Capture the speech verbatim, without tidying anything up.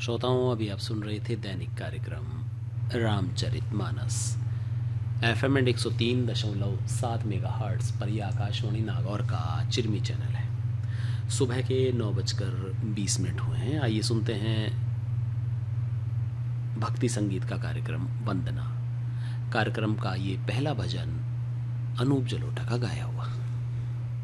श्रोताओं, अभी आप सुन रहे थे दैनिक कार्यक्रम रामचरितमानस एफ एम एंड एक सौ तीन दशमलव सात मेगा हर्ट्स पर यह आकाशवाणी नागौर का चिरमी चैनल है। सुबह के नौ बजकर बीस मिनट हुए हैं। आइए सुनते हैं भक्ति संगीत का कार्यक्रम वंदना। कार्यक्रम का ये पहला भजन अनूप जलोटा का गाया हुआ।